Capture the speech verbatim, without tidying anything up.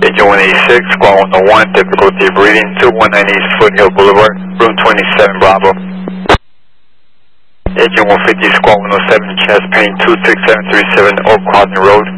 Agent one eighty-six, Squad one oh one, difficulty of reading, two one nine East Foothill Boulevard, room twenty-seven, Bravo. Agent one fifty, Squad one oh seven, chest pain, two six seven three seven, Oak Crossing Road,